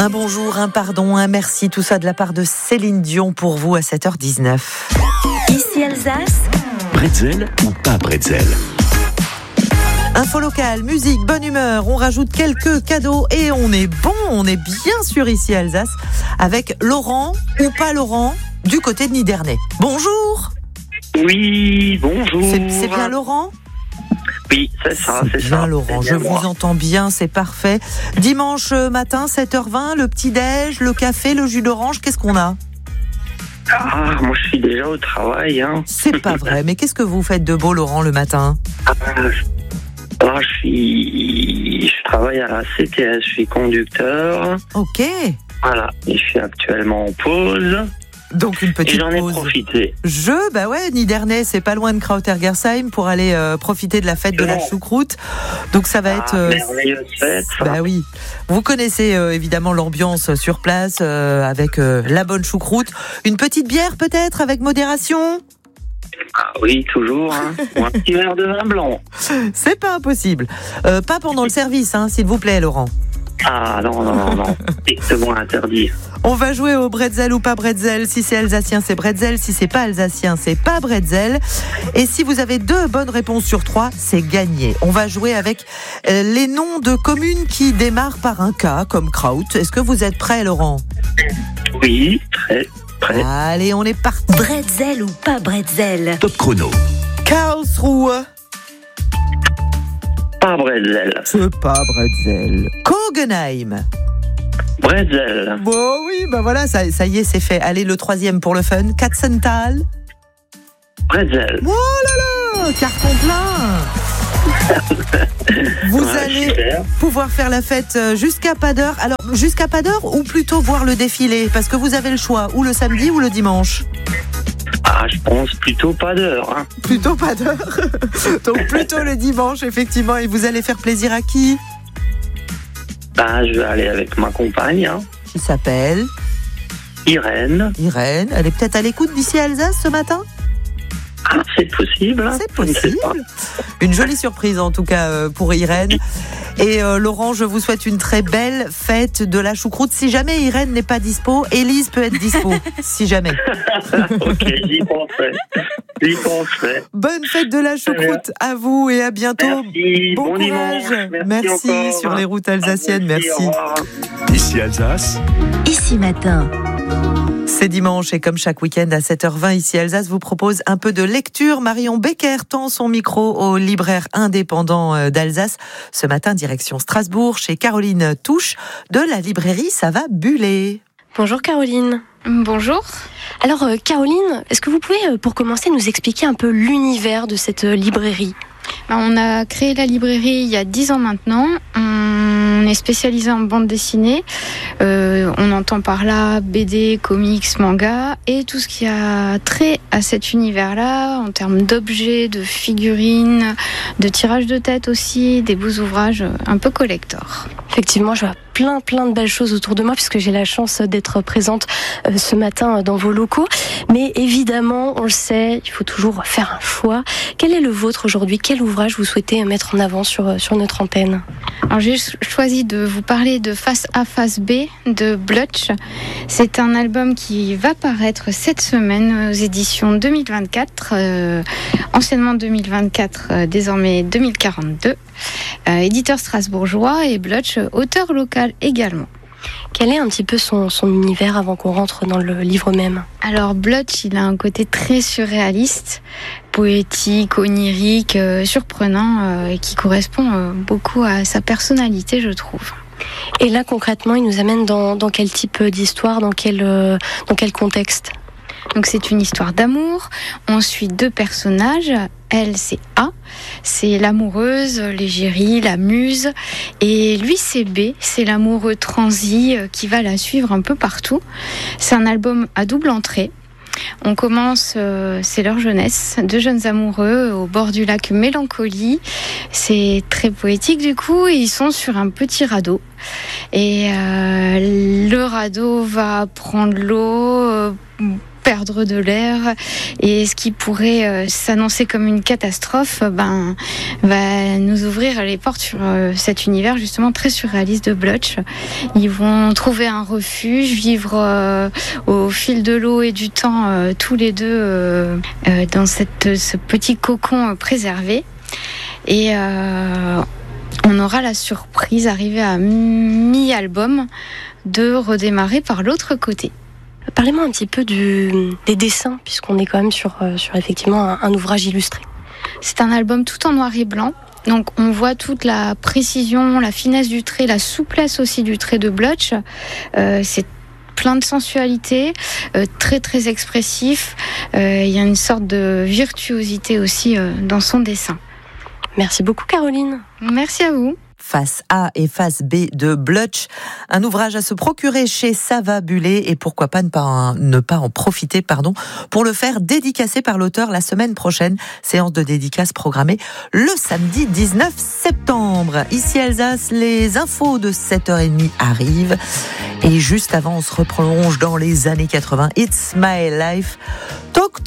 Un bonjour, un pardon, un merci, tout ça de la part de Céline Dion pour vous à 7h19. Ici Alsace. Bretzel ou pas bretzel? Info locale, musique, bonne humeur, on rajoute quelques cadeaux et on est bon, on est bien sûr ici Alsace avec Laurent ou pas Laurent du côté de Nidernais. Bonjour. Oui, bonjour. C'est bien Laurent ? Oui, c'est ça, c'est bien ça. Laurent, C'est bien je moi. vous entends bien, c'est parfait. Dimanche matin, 7h20, le petit-déj, le café, le jus d'orange, qu'est-ce qu'on a ? Ah, moi je suis déjà au travail. Hein. C'est pas vrai, mais qu'est-ce que vous faites de beau Laurent le matin ? Là, je travaille à la CTS, je suis conducteur. Ok, Voilà, et je suis actuellement en pause. donc une Et petite j'en ai pause. profité. Bah ouais, Nidernais, c'est pas loin de Krautergersheim pour aller profiter de la fête de la choucroute. Donc ça va être... Merveilleuse fête. Ça. Bah oui. Vous connaissez évidemment l'ambiance sur place avec la bonne choucroute. Une petite bière peut-être avec modération ? Ah oui, toujours. Hein. Ou un petit verre de vin blanc. C'est pas impossible. Pas pendant le service, hein, s'il vous plaît, Laurent. Ah non. Strictement interdit. On va jouer au bretzel ou pas bretzel. Si c'est alsacien, c'est bretzel. Si c'est pas alsacien, c'est pas bretzel. Et si vous avez 2 bonnes réponses sur 3, c'est gagné. On va jouer avec les noms de communes qui démarrent par un K, comme Kraut. Est-ce que vous êtes prêt, Laurent ? Oui, très prêt. Allez, on est parti. Bretzel ou pas bretzel? Top chrono. Karlsruhe. Pas bretzel. C'est pas bretzel. Kogenheim. Bretzel. Bon oui, bah voilà, ça y est, c'est fait. Allez, le 3e pour le fun. Katzenthal. Bretzel. Oh là là, carton plein. Vous Ouais, allez super. pouvoir faire la fête jusqu'à pas d'heure. Alors, jusqu'à pas d'heure ou plutôt voir le défilé? Parce que vous avez le choix, ou le samedi ou le dimanche. Ah, je pense plutôt pas d'heure. Hein. Plutôt pas d'heure. Donc plutôt le dimanche, effectivement. Et vous allez faire plaisir à qui? Bah, je vais aller avec ma compagne, hein. Qui s'appelle Irène. Irène. Elle est peut-être à l'écoute d'ici à Alsace ce matin? Ah, c'est possible. Hein. C'est Je ne sais possible. pas. Une jolie surprise en tout cas pour Irène. Et Laurent, je vous souhaite une très belle fête de la choucroute. Si jamais Irène n'est pas dispo, Élise peut être dispo. Si jamais. Ok, j'y penserai. Bonne fête de la choucroute à vous et à bientôt. Merci, Bon dimanche. courage. Merci encore. Sur les routes alsaciennes. À vous aussi, Merci. au revoir. Ici Alsace. Ici matin. C'est dimanche et comme chaque week-end à 7h20 ici Alsace vous propose un peu de lecture. Marion Becker tend son micro au libraire indépendant d'Alsace. Ce matin, direction Strasbourg chez Caroline Touche de la librairie Ça va buller. Bonjour Caroline. Bonjour. Alors Caroline, est-ce que vous pouvez pour commencer nous expliquer un peu l'univers de cette librairie ? On a créé la librairie il y a 10 ans maintenant. On est spécialisé en bande dessinée. On entend par là BD, comics, manga et tout ce qui a trait à cet univers-là en termes d'objets, de figurines, de tirages de tête aussi, des beaux ouvrages un peu collector. Effectivement, je vois plein de belles choses autour de moi puisque j'ai la chance d'être présente ce matin dans vos locaux. Mais évidemment, on le sait, il faut toujours faire un choix. Quel est le vôtre aujourd'hui ? Quel ouvrage vous souhaitez mettre en avant sur notre antenne ? Alors j'ai choisi de vous parler de Face A, Face B de Blutch. C'est un album qui va paraître cette semaine aux éditions 2024, anciennement 2024, désormais 2042. Éditeur strasbourgeois et Blutch, auteur local également. Quel est un petit peu son univers avant qu'on rentre dans le livre même ? Alors Blutch, il a un côté très surréaliste, poétique, onirique, surprenant et qui correspond beaucoup à sa personnalité, je trouve. Et là concrètement, il nous amène dans quel type d'histoire, dans quel contexte ? Donc c'est une histoire d'amour, on suit 2 personnages, elle c'est A, c'est l'amoureuse, l'égérie, la muse, et lui c'est B, c'est l'amoureux transi qui va la suivre un peu partout. C'est un album à double entrée. On commence, c'est leur jeunesse, 2 jeunes amoureux au bord du lac Mélancolie. C'est très poétique du coup, et ils sont sur un petit radeau. Et le radeau va prendre l'eau perdre de l'air, et ce qui pourrait s'annoncer comme une catastrophe va nous ouvrir les portes sur cet univers justement très surréaliste de Blotch. Ils vont trouver un refuge, vivre au fil de l'eau et du temps tous les deux dans ce petit cocon préservé, et on aura la surprise, arrivée à mi-album, de redémarrer par l'autre côté. Parlez-moi un petit peu des dessins, puisqu'on est quand même sur effectivement un ouvrage illustré. C'est un album tout en noir et blanc. Donc on voit toute la précision, la finesse du trait, la souplesse aussi du trait de Blotch. C'est plein de sensualité, très très expressif. Il y a une sorte de virtuosité aussi dans son dessin. Merci beaucoup Caroline. Merci à vous. Face A et face B de Blotch, un ouvrage à se procurer chez Savabulé, et pourquoi pas ne pas en profiter pour le faire dédicacer par l'auteur la semaine prochaine. Séance de dédicace programmée le samedi 19 septembre. Ici Alsace, les infos de 7h30 arrivent, et juste avant on se replonge dans les années 80. It's My Life. Talk